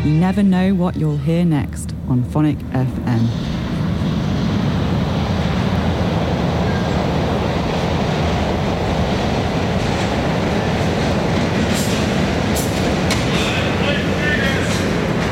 You never know what you'll hear next on Phonic FM.